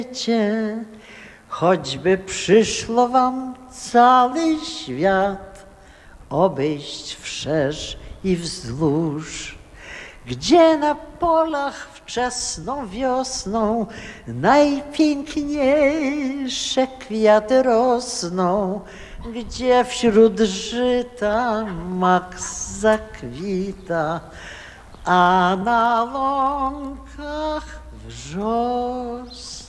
choćby przyszło wam cały świat obejść wszerz i wzdłuż, gdzie na polach wczesną wiosną najpiękniejsze kwiaty rosną, gdzie wśród żyta mak zakwita, a na łąkach wrzos.